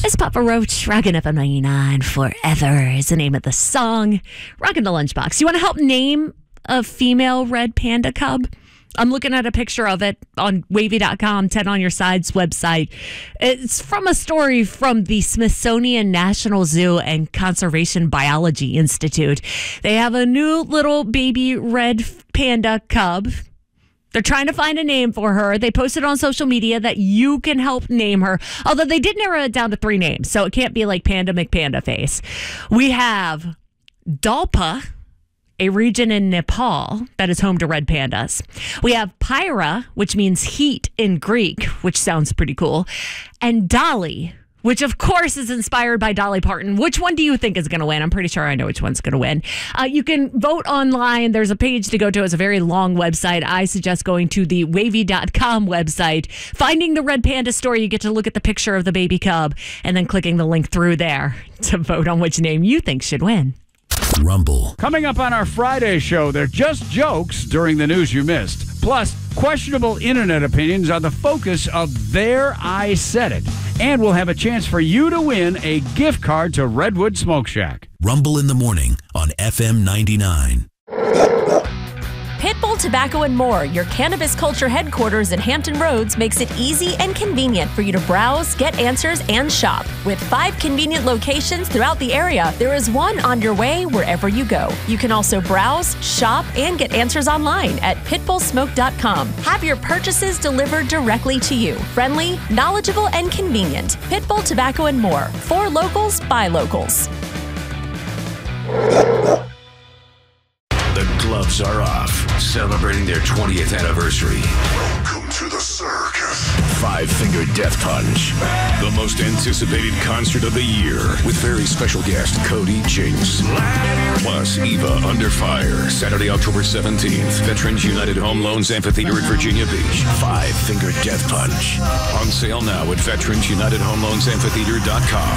It's Papa Roach, Rockin' FM 99 Forever is the name of the song. Rockin' the Lunchbox. You want to help name a female red panda cub? I'm looking at a picture of it on wavy.com, 10 on your side's website. It's from a story from the Smithsonian National Zoo and Conservation Biology Institute. They have a new little baby red panda cub. They're trying to find a name for her. They posted on social media that you can help name her, although they did narrow it down to 3 names, so it can't be like Panda McPandaface. We have Dalpa, a region in Nepal that is home to red pandas. We have Pyra, which means heat in Greek, which sounds pretty cool, and Dolly, which of course is inspired by Dolly Parton. Which one do you think is going to win? I'm pretty sure I know which one's going to win. You can vote online. There's a page to go to. It's a very long website. I suggest going to the wavy.com website, finding the red panda story. You get to look at the picture of the baby cub and then clicking the link through there to vote on which name you think should win. Rumble. Coming up on our Friday show, they're just jokes during the news you missed. Plus, questionable internet opinions are the focus of There I Said It. And we'll have a chance for you to win a gift card to Redwood Smoke Shack. Rumble in the morning on FM 99. Pitbull Tobacco and More, your cannabis culture headquarters in Hampton Roads, makes it easy and convenient for you to browse, get answers, and shop. With 5 convenient locations throughout the area, there is one on your way wherever you go. You can also browse, shop, and get answers online at pitbullsmoke.com. Have your purchases delivered directly to you. Friendly, knowledgeable, and convenient. Pitbull Tobacco and More. For locals, by locals. The gloves are off, celebrating their 20th anniversary. Welcome to the circus. Five Finger Death Punch, the most anticipated concert of the year, with very special guest Cody Jinks. Plus, Eva Under Fire, Saturday, October 17th, Veterans United Home Loans Amphitheater at Virginia Beach. Five Finger Death Punch. On sale now at VeteransUnitedHomeLoansAmphitheater.com.